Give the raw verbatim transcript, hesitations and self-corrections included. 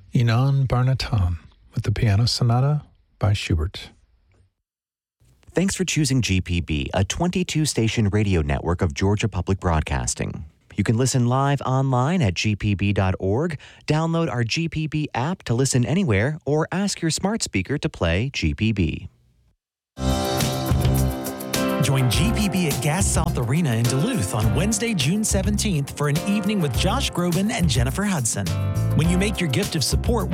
Inan Barnatan with the Piano Sonata by Schubert. Thanks for choosing G P B, a twenty-two station radio network of Georgia Public Broadcasting. You can listen live online at g p b dot org, download our G P B app to listen anywhere, or ask your smart speaker to play G P B. Join G P B at Gas South Arena in Duluth on Wednesday, June seventeenth for an evening with Josh Groban and Jennifer Hudson. When you make your gift of support,